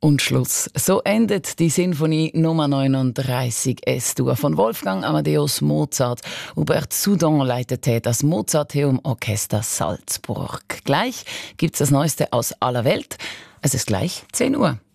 Und Schluss. So endet die Sinfonie Nummer 39 S-Dur von Wolfgang Amadeus Mozart. Hubert Soudan leitete das Mozarteum Orchester Salzburg. Gleich gibt's das Neueste aus aller Welt. Es ist gleich 10 Uhr.